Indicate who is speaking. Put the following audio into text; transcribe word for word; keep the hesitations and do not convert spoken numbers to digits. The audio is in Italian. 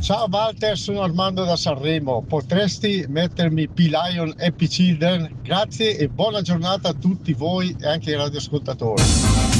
Speaker 1: Ciao Walter, sono Armando da Sanremo. Potresti mettermi P-Lion Happy Children? Grazie e buona giornata a tutti voi e anche ai radioascoltatori.